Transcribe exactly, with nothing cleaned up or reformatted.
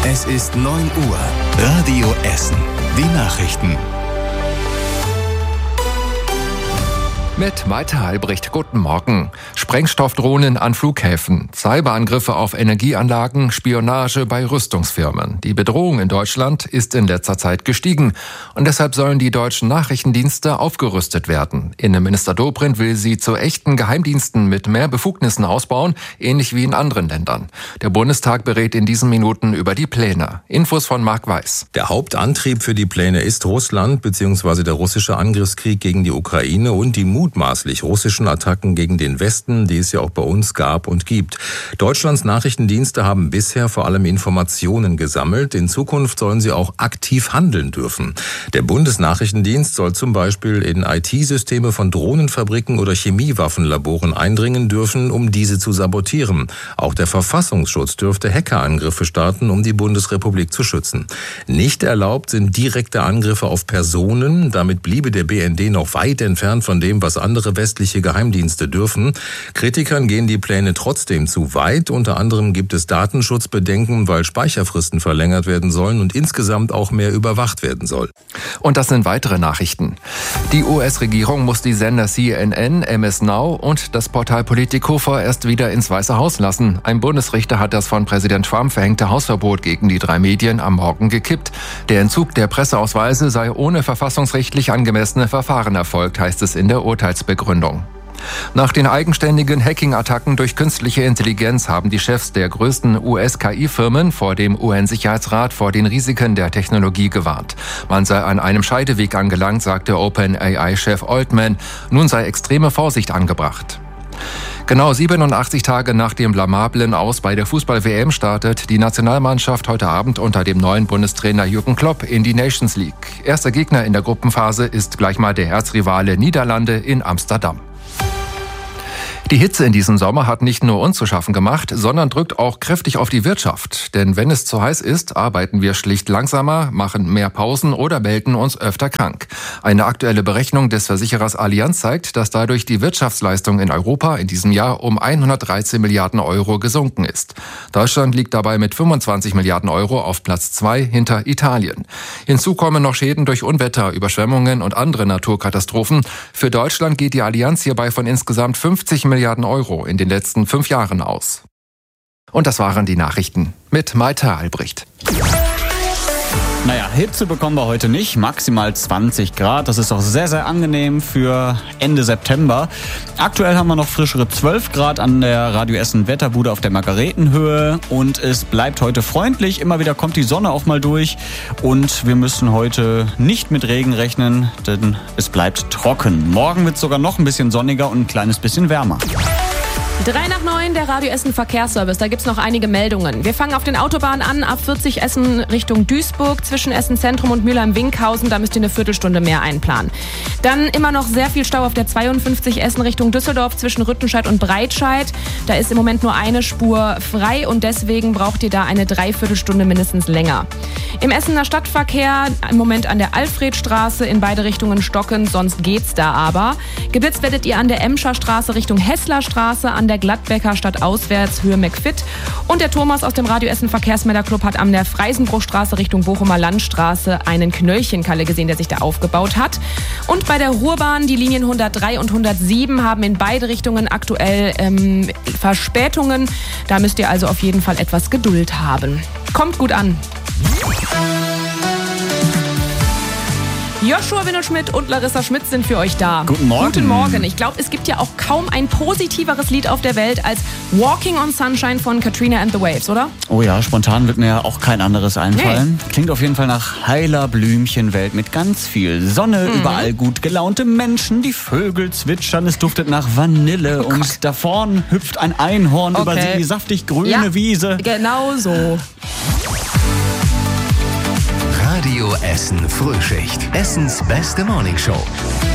Es ist neun Uhr. Radio Essen. Die Nachrichten. Mit Malte Albrecht, guten Morgen. Sprengstoffdrohnen an Flughäfen, Cyberangriffe auf Energieanlagen, Spionage bei Rüstungsfirmen. Die Bedrohung in Deutschland ist in letzter Zeit gestiegen und deshalb sollen die deutschen Nachrichtendienste aufgerüstet werden. Innenminister Dobrindt will sie zu echten Geheimdiensten mit mehr Befugnissen ausbauen, ähnlich wie in anderen Ländern. Der Bundestag berät in diesen Minuten über die Pläne. Infos von Marc Weiß. Der Hauptantrieb für die Pläne ist Russland bzw. der russische Angriffskrieg gegen die Ukraine und die mutmaßlich russischen Attacken gegen den Westen, die es ja auch bei uns gab und gibt. Deutschlands Nachrichtendienste haben bisher vor allem Informationen gesammelt. In Zukunft sollen sie auch aktiv handeln dürfen. Der Bundesnachrichtendienst soll zum Beispiel in I T-Systeme von Drohnenfabriken oder Chemiewaffenlaboren eindringen dürfen, um diese zu sabotieren. Auch der Verfassungsschutz dürfte Hackerangriffe starten, um die Bundesrepublik zu schützen. Nicht erlaubt sind direkte Angriffe auf Personen. Damit bliebe der B N D noch weit entfernt von dem, was andere westliche Geheimdienste dürfen. Kritikern gehen die Pläne trotzdem zu weit. Unter anderem gibt es Datenschutzbedenken, weil Speicherfristen verlängert werden sollen und insgesamt auch mehr überwacht werden soll. Und das sind weitere Nachrichten. Die U S-Regierung muss die Sender C N N, M S Now und das Portal Politico vorerst wieder ins Weiße Haus lassen. Ein Bundesrichter hat das von Präsident Trump verhängte Hausverbot gegen die drei Medien am Morgen gekippt. Der Entzug der Presseausweise sei ohne verfassungsrechtlich angemessene Verfahren erfolgt, heißt es in der Urteilsbegründung. Nach den eigenständigen Hacking-Attacken durch künstliche Intelligenz haben die Chefs der größten U S-K I-Firmen vor dem U N-Sicherheitsrat vor den Risiken der Technologie gewarnt. Man sei an einem Scheideweg angelangt, sagte OpenAI-Chef Altman. Nun sei extreme Vorsicht angebracht. Genau siebenundachtzig Tage nach dem blamablen Aus bei der Fußball-W M startet die Nationalmannschaft heute Abend unter dem neuen Bundestrainer Jürgen Klopp in die Nations League. Erster Gegner in der Gruppenphase ist gleich mal der Erzrivale Niederlande in Amsterdam. Die Hitze in diesem Sommer hat nicht nur uns zu schaffen gemacht, sondern drückt auch kräftig auf die Wirtschaft. Denn wenn es zu heiß ist, arbeiten wir schlicht langsamer, machen mehr Pausen oder melden uns öfter krank. Eine aktuelle Berechnung des Versicherers Allianz zeigt, dass dadurch die Wirtschaftsleistung in Europa in diesem Jahr um hundertdreizehn Milliarden Euro gesunken ist. Deutschland liegt dabei mit fünfundzwanzig Milliarden Euro auf Platz zwei hinter Italien. Hinzu kommen noch Schäden durch Unwetter, Überschwemmungen und andere Naturkatastrophen. Für Deutschland geht die Allianz hierbei von insgesamt fünfzig Milliarden Euro in den letzten fünf Jahren aus. Und das waren die Nachrichten mit Malte Albrecht. Naja, Hitze bekommen wir heute nicht, maximal zwanzig Grad. Das ist auch sehr, sehr angenehm für Ende September. Aktuell haben wir noch frischere zwölf Grad an der Radio Essen Wetterbude auf der Margaretenhöhe. Und es bleibt heute freundlich. Immer wieder kommt die Sonne auch mal durch. Und wir müssen heute nicht mit Regen rechnen, denn es bleibt trocken. Morgen wird es sogar noch ein bisschen sonniger und ein kleines bisschen wärmer. Drei nach neun, der Radio Essen Verkehrsservice. Da gibt's noch einige Meldungen. Wir fangen auf den Autobahnen an, ab vierzig Essen Richtung Duisburg, zwischen Essen Zentrum und Mülheim-Winkhausen. Da müsst ihr eine Viertelstunde mehr einplanen. Dann immer noch sehr viel Stau auf der zweiundfünfzig Essen Richtung Düsseldorf, zwischen Rüttenscheid und Breitscheid. Da ist im Moment nur eine Spur frei und deswegen braucht ihr da eine Dreiviertelstunde mindestens länger. Im Essener Stadtverkehr im Moment an der Alfredstraße in beide Richtungen stockend, sonst geht's da aber. Geblitzt werdet ihr an der Emscher Straße Richtung Hesslerstraße, an der Gladbecker Stadt auswärts Höhe McFit. Und der Thomas aus dem Radio Essen Verkehrsmelderclub hat an der Freisenbruchstraße Richtung Bochumer Landstraße einen Knöllchenkalle gesehen, der sich da aufgebaut hat. Und bei der Ruhrbahn, die Linien hundertdrei und hundertsieben haben in beide Richtungen aktuell ähm, Verspätungen. Da müsst ihr also auf jeden Fall etwas Geduld haben. Kommt gut an. Joshua Winkelschmidt und Larissa Schmitz sind für euch da. Guten Morgen. Guten Morgen. Ich glaube, es gibt ja auch kaum ein positiveres Lied auf der Welt als Walking on Sunshine von Katrina and the Waves, oder? Oh ja, spontan wird mir ja auch kein anderes einfallen. Nee. Klingt auf jeden Fall nach heiler Blümchenwelt mit ganz viel Sonne, mhm. überall gut gelaunte Menschen, die Vögel zwitschern, es duftet nach Vanille oh und Gott. Da vorn hüpft ein Einhorn okay. über die saftig grüne ja, Wiese. Genau so. Radio Essen Frühschicht. Essens beste Morningshow.